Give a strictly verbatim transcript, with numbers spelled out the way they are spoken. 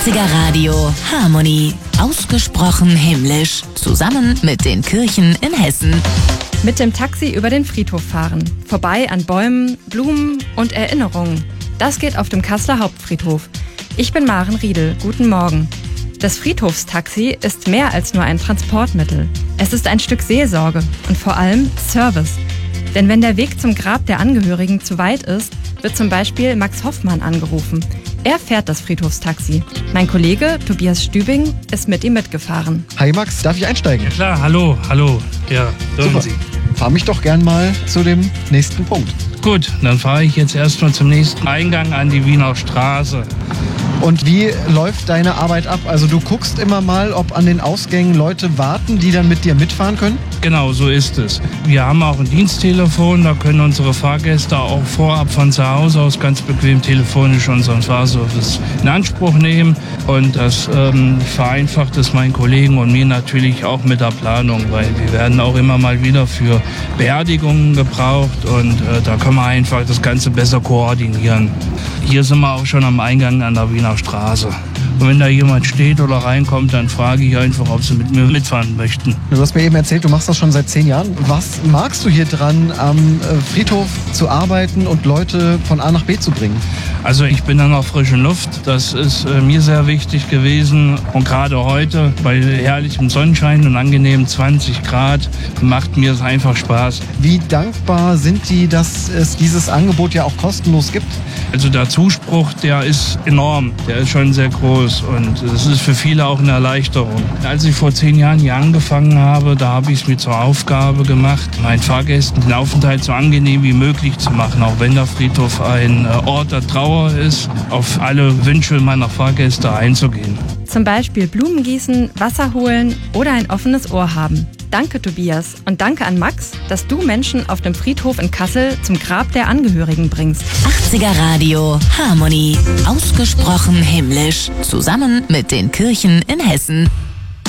achtziger Radio Harmony. Ausgesprochen himmlisch. Zusammen mit den Kirchen in Hessen. Mit dem Taxi über den Friedhof fahren. Vorbei an Bäumen, Blumen und Erinnerungen. Das geht auf dem Kasseler Hauptfriedhof. Ich bin Maren Riedel. Guten Morgen. Das Friedhofstaxi ist mehr als nur ein Transportmittel. Es ist ein Stück Seelsorge und vor allem Service. Denn wenn der Weg zum Grab der Angehörigen zu weit ist, wird zum Beispiel Max Hoffmann angerufen. Er fährt das Friedhofstaxi. Mein Kollege Tobias Stübing ist mit ihm mitgefahren. Hi Max, darf ich einsteigen? Ja klar, hallo, hallo. Ja, dürfen Super. Sie. Fahr mich doch gern mal zu dem nächsten Punkt. Gut, dann fahre ich jetzt erstmal zum nächsten Eingang an die Wiener Straße. Und wie läuft deine Arbeit ab? Also du guckst immer mal, ob an den Ausgängen Leute warten, die dann mit dir mitfahren können? Genau, so ist es. Wir haben auch ein Diensttelefon, da können unsere Fahrgäste auch vorab von zu Hause aus ganz bequem telefonisch unseren Fahrservice in Anspruch nehmen. Und das ähm, vereinfacht es meinen Kollegen und mir natürlich auch mit der Planung, weil wir werden auch immer mal wieder für Beerdigungen gebraucht und äh, da können wir einfach das Ganze besser koordinieren. Hier sind wir auch schon am Eingang an der Wiener Straße. Und wenn da jemand steht oder reinkommt, dann frage ich einfach, ob sie mit mir mitfahren möchten. Du hast mir eben erzählt, du machst das schon seit zehn Jahren. Was magst du hier dran, am Friedhof zu arbeiten und Leute von A nach B zu bringen? Also ich bin an der frischen Luft. Das ist äh, mir sehr wichtig gewesen. Und gerade heute bei herrlichem Sonnenschein und angenehmen zwanzig Grad macht mir es einfach Spaß. Wie dankbar sind die, dass es dieses Angebot ja auch kostenlos gibt? Also der Zuspruch, der ist enorm. Der ist schon sehr groß. Und es ist für viele auch eine Erleichterung. Als ich vor zehn Jahren hier angefangen habe, da habe ich es mir zur Aufgabe gemacht, meinen Fahrgästen den Aufenthalt so angenehm wie möglich zu machen. Auch wenn der Friedhof ein Ort der Trauer ist, auf alle Wünsche meiner Fahrgäste einzugehen. Zum Beispiel Blumen gießen, Wasser holen oder ein offenes Ohr haben. Danke Tobias und danke an Max, dass du Menschen auf dem Friedhof in Kassel zum Grab der Angehörigen bringst. achtziger Radio Harmony. Ausgesprochen himmlisch. Zusammen mit den Kirchen in Hessen.